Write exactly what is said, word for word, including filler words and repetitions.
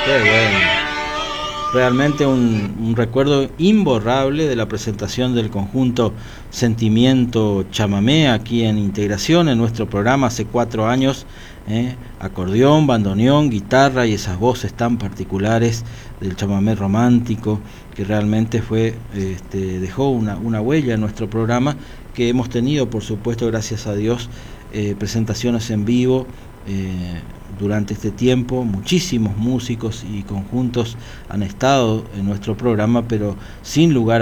Qué bueno. Realmente un, un recuerdo imborrable de la presentación del conjunto Sentimiento Chamamé aquí en Integración, en nuestro programa hace cuatro años. ¿eh? Acordeón, bandoneón, guitarra y esas voces tan particulares del chamamé romántico que realmente fue este, dejó una, una huella en nuestro programa, que hemos tenido, por supuesto, gracias a Dios, eh, presentaciones en vivo. Eh, durante este tiempo muchísimos músicos y conjuntos han estado en nuestro programa, pero sin lugar